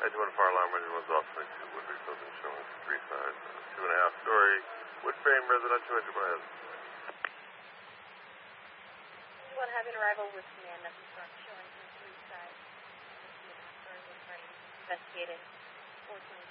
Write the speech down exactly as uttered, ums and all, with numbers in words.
ninety-one fire alarm, anyone's off twenty-two Woodbury building showing three sides, two and a half story, wood frame residential entry by us. One having arrival with command of the storm showing from three sides, two and a half story wood frame, investigated four twenty